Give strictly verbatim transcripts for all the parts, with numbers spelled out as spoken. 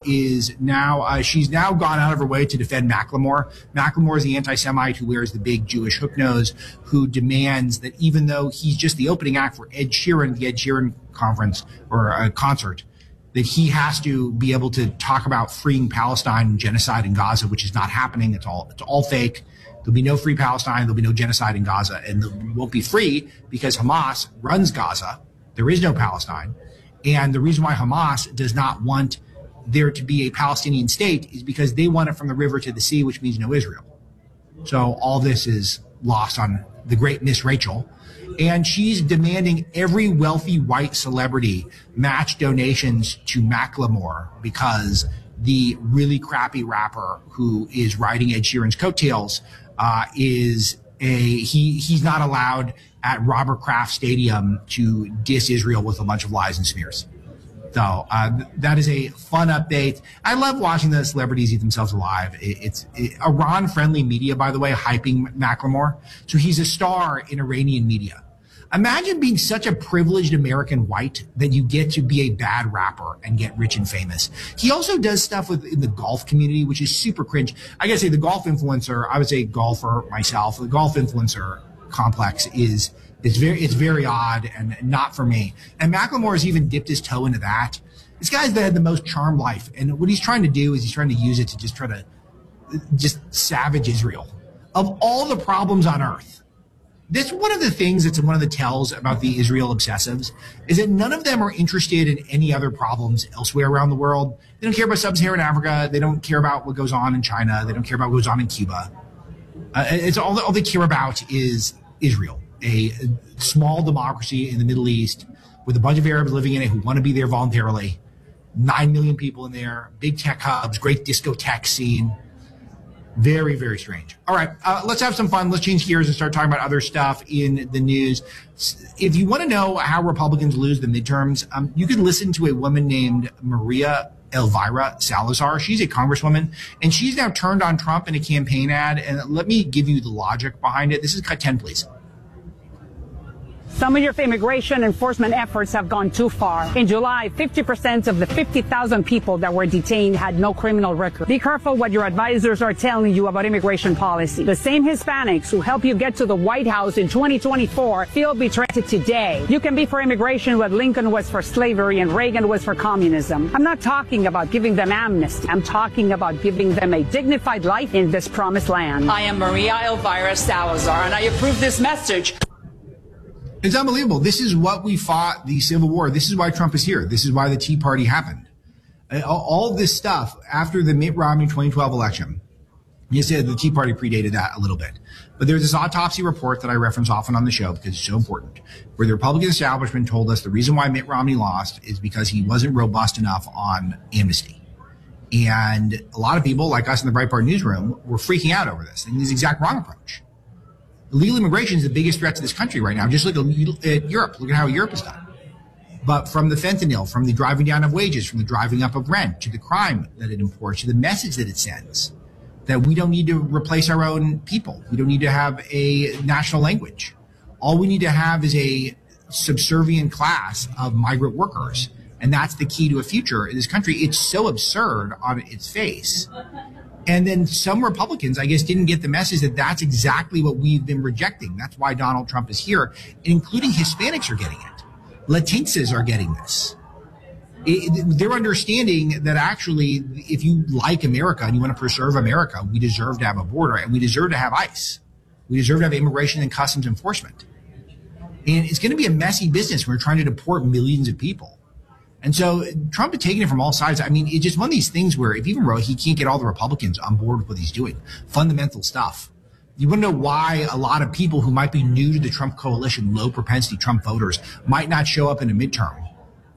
is now, uh, she's now gone out of her way to defend Macklemore. Macklemore is the anti-Semite who wears the big Jewish hook nose, who demands that even though he's just the opening act for Ed Sheeran, the Ed Sheeran conference or uh, concert, that he has to be able to talk about freeing Palestine and genocide in Gaza, which is not happening. It's all, it's all fake. There'll be no free Palestine. There'll be no genocide in Gaza, and it won't be free because Hamas runs Gaza. There is no Palestine. And the reason why Hamas does not want there to be a Palestinian state is because they want it from the river to the sea, which means no Israel. So all this is lost on the great Miss Rachel. And she's demanding every wealthy white celebrity match donations to Macklemore because the really crappy rapper who is riding Ed Sheeran's coattails uh, is a he he's not allowed at Robert Kraft Stadium to diss Israel with a bunch of lies and smears. So uh, that is a fun update. I love watching the celebrities eat themselves alive. It, it's it, Iran-friendly media, by the way, hyping Macklemore. So he's a star in Iranian media. Imagine being such a privileged American white that you get to be a bad rapper and get rich and famous. He also does stuff with in the golf community, which is super cringe. I gotta say, the golf influencer, I was a golfer myself. The golf influencer complex is is very it's very odd and not for me. And Macklemore has even dipped his toe into that. This guy's had the most charmed life, and what he's trying to do is he's trying to use it to just try to just savage Israel. Of all the problems on earth, that's one of the things that's one of the tells about the Israel obsessives is that none of them are interested in any other problems elsewhere around the world. They don't care about sub-Saharan Africa. They don't care about what goes on in China. They don't care about what goes on in Cuba. Uh, it's all, all they care about is Israel, a small democracy in the Middle East with a bunch of Arabs living in it who want to be there voluntarily. Nine million people in there, big tech hubs, great discotheque scene. Very, very strange. All right, uh, let's have some fun. Let's change gears and start talking about other stuff in the news. If you want to know how Republicans lose the midterms, um, you can listen to a woman named Maria Elvira Salazar. She's a congresswoman, and she's now turned on Trump in a campaign ad. And let me give you the logic behind it. This is cut ten, please. Some of your immigration enforcement efforts have gone too far. In July, fifty percent of the fifty thousand people that were detained had no criminal record. Be careful what your advisors are telling you about immigration policy. The same Hispanics who help you get to the White House in twenty twenty-four feel betrayed today. You can be for immigration what Lincoln was for slavery and Reagan was for communism. I'm not talking about giving them amnesty. I'm talking about giving them a dignified life in this promised land. I am Maria Elvira Salazar, and I approve this message. It's unbelievable. This is what we fought the Civil War. This is why Trump is here. This is why the Tea Party happened. All this stuff after the Mitt Romney twenty twelve election. You said the Tea Party predated that a little bit. But there's this autopsy report that I reference often on the show because it's so important, where the Republican establishment told us the reason why Mitt Romney lost is because he wasn't robust enough on amnesty. And a lot of people, like us in the Breitbart newsroom, were freaking out over this. And this is the exact wrong approach. Illegal immigration is the biggest threat to this country right now. Just look at Europe. Look at how Europe is done. But from the fentanyl, from the driving down of wages, from the driving up of rent, to the crime that it imports, to the message that it sends, that we don't need to replace our own people. We don't need to have a national language. All we need to have is a subservient class of migrant workers. And that's the key to a future in this country. It's so absurd on its face. And then some Republicans, I guess, didn't get the message that that's exactly what we've been rejecting. That's why Donald Trump is here, including Hispanics are getting it. Latinxes are getting this. It, they're understanding that actually, if you like America and you want to preserve America, we deserve to have a border and we deserve to have ICE. We deserve to have immigration and customs enforcement. And it's going to be a messy business when we're trying to deport millions of people. And so Trump is taking it from all sides. I mean, it's just one of these things where if even wrote, he can't get all the Republicans on board with what he's doing. Fundamental stuff. You want to know why a lot of people who might be new to the Trump coalition, low propensity Trump voters, might not show up in a midterm.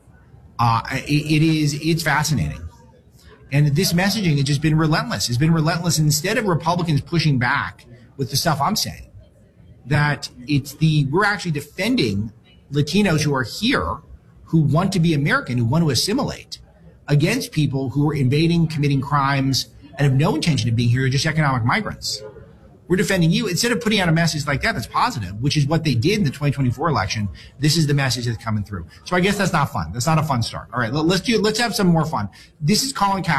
Uh, it, it is, it's fascinating. And this messaging has just been relentless. It's been relentless. And instead of Republicans pushing back with the stuff I'm saying, that it's the, we're actually defending Latinos who are here, who want to be American, who want to assimilate, against people who are invading, committing crimes, and have no intention of being here, just economic migrants. We're defending you. Instead of putting out a message like that that's positive, which is what they did in the twenty twenty-four election, this is the message that's coming through. So I guess that's not fun. That's not a fun start. All right, let's do, let's have some more fun. This is Colin Kaepernick.